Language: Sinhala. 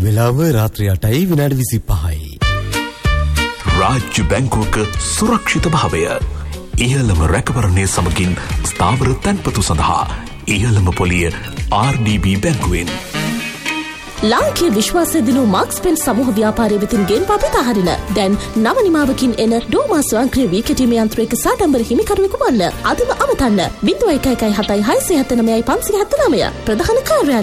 වෙලාව රාත්‍රී 8:25. රාජ්‍ය බැංකුවක සුරක්ෂිත භාවය. ඉහළම රැකවරණය සමගින් ස්ථාවර තැන්පතු සඳහා ඉහළම පොලිය RDB බැංකුවෙන්. ලාංකීය විශ්වාසය දිනු මාක්ස් පෙන් සමූහ ව්‍යාපාරය වෙතින් ගෙන්වා පිටහරින දැන් නව නිමාවකින් එන ඩෝමා ස්වයංක්‍රීය වී කැටීම යන්ත්‍රයක සාඩම්බර හිමිකරුවෙකු වන්න. අදම අමතන්න 0117 679 579 ප්‍රධාන කාර්යාලය